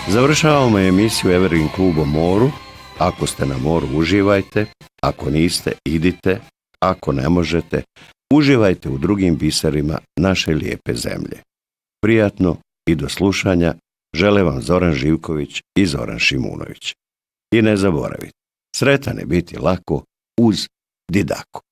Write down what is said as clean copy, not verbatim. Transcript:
Završavamo emisiju Evergreen klub o moru. Ako ste na moru, uživajte. Ako niste, idite. Ako ne možete, uživajte u drugim biserima naše lijepe zemlje. Prijatno i do slušanja žele vam Zoran Živković i Zoran Šimunović. I ne zaboravite, sretan je biti lako uz Didaku.